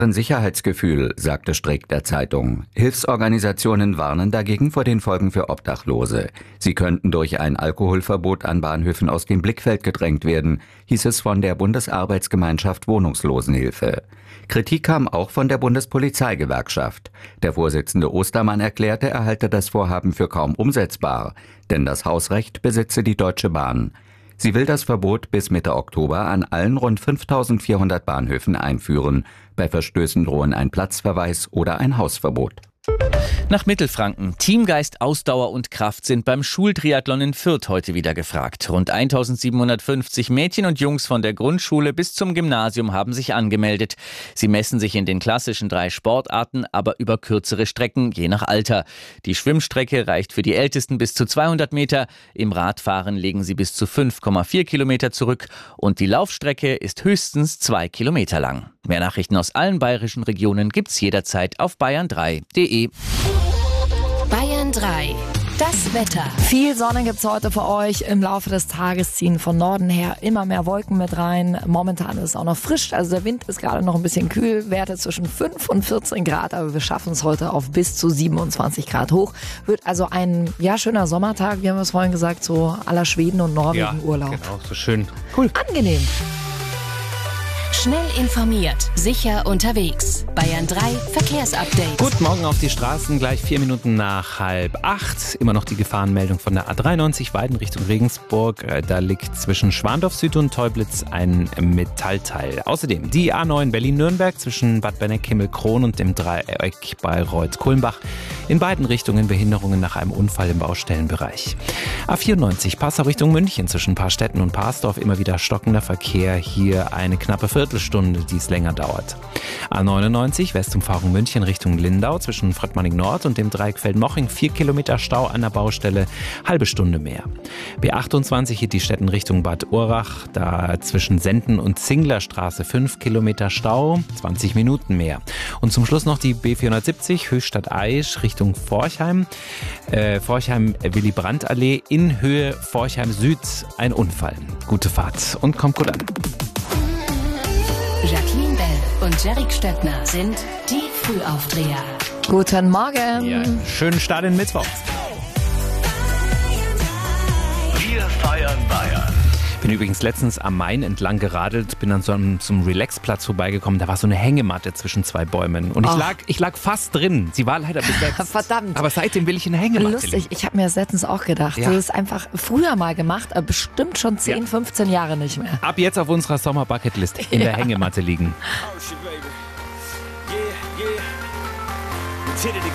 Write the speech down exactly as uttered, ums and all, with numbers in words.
Sicherheitsgefühl, sagte Strick der Zeitung. Hilfsorganisationen warnen dagegen vor den Folgen für Obdachlose. Sie könnten durch ein Alkoholverbot an Bahnhöfen aus dem Blickfeld gedrängt werden, hieß es von der Bundesarbeitsgemeinschaft Wohnungslosenhilfe. Kritik kam auch von der Bundespolizeigewerkschaft. Der Vorsitzende Ostermann erklärte, er halte das Vorhaben für kaum umsetzbar, denn das Hausrecht besitze die Deutsche Bahn. Sie will das Verbot bis Mitte Oktober an allen rund fünftausendvierhundert Bahnhöfen einführen. Bei Verstößen drohen ein Platzverweis oder ein Hausverbot. Nach Mittelfranken. Teamgeist, Ausdauer und Kraft sind beim Schultriathlon in Fürth heute wieder gefragt. Rund eintausendsiebenhundertfünfzig Mädchen und Jungs von der Grundschule bis zum Gymnasium haben sich angemeldet. Sie messen sich in den klassischen drei Sportarten, aber über kürzere Strecken, je nach Alter. Die Schwimmstrecke reicht für die Ältesten bis zu zweihundert Meter. Im Radfahren legen sie bis zu fünf Komma vier Kilometer zurück. Und die Laufstrecke ist höchstens zwei Kilometer lang. Mehr Nachrichten aus allen bayerischen Regionen gibt's jederzeit auf bayern drei punkt de. Bayern drei. Das Wetter. Viel Sonne gibt's heute für euch. Im Laufe des Tages ziehen von Norden her immer mehr Wolken mit rein. Momentan ist es auch noch frisch, also der Wind ist gerade noch ein bisschen kühl. Werte zwischen fünf und vierzehn Grad, aber wir schaffen es heute auf bis zu siebenundzwanzig Grad hoch. Wird also ein ja schöner Sommertag, wie haben wir es vorhin gesagt, so à la Schweden und Norwegen ja, Urlaub. Genau, so schön. Cool. Angenehm. Schnell informiert, sicher unterwegs. Bayern drei Verkehrsupdate. Gut, morgen auf die Straßen, gleich vier Minuten nach halb acht. Immer noch die Gefahrenmeldung von der A dreiundneunzig Weiden Richtung Regensburg. Da liegt zwischen Schwandorf Süd und Teublitz ein Metallteil. Außerdem die A neun Berlin-Nürnberg zwischen Bad Benneck-Himmelkron und dem Dreieck bei Reutz-Kulmbach. In beiden Richtungen Behinderungen nach einem Unfall im Baustellenbereich. A vierundneunzig Passau Richtung München zwischen Paarstetten und Parsdorf immer wieder stockender Verkehr. Hier eine knappe Viertelstunde, die es länger dauert. A neunundneunzig Westumfahrung München Richtung Lindau zwischen Fröttmanning Nord und dem Dreieck Feldmoching vier Kilometer Stau an der Baustelle, halbe Stunde mehr. B achtundzwanzig Hittstetten Richtung Bad Urach, da zwischen Senden und Zinglerstraße fünf Kilometer Stau, zwanzig Minuten mehr. Und zum Schluss noch die B vierhundertsiebzig Höchstadt Aisch Richtung Forchheim, äh, Forchheim Willy Brandt Allee in Höhe Forchheim Süd, ein Unfall. Gute Fahrt und kommt gut an. Jacqueline Bell und Jerick Stöckner sind die Frühaufdreher. Guten Morgen. Ja, schönen Start in Mittwoch. Wir feiern Bayern. Ich bin übrigens letztens am Main entlang geradelt, bin an so einem, so einem Relaxplatz vorbeigekommen. Da war so eine Hängematte zwischen zwei Bäumen. Und ich lag, ich lag fast drin. Sie war leider besetzt. Verdammt. Aber seitdem will ich in eine Hängematte Lustig, liegen. ich habe mir das letztens auch gedacht. Ja. Das ist einfach früher mal gemacht, aber bestimmt schon zehn, Ja. fünfzehn Jahre nicht mehr. Ab jetzt auf unserer Sommer-Bucketlist in der Ja. Hängematte liegen. Oh shit, baby. Yeah, yeah.